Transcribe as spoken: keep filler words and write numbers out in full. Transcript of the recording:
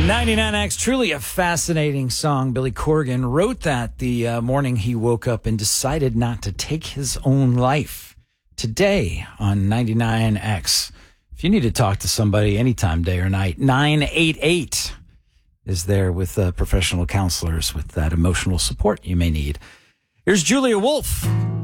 ninety-nine X, truly a fascinating song. Billy Corgan wrote that the uh, morning he woke up and decided not to take his own life. Today on ninety-nine X, if you need to talk to somebody anytime, day or night, nine eight eight is there with uh, professional counselors with that emotional support you may need. Here's Julia Wolf.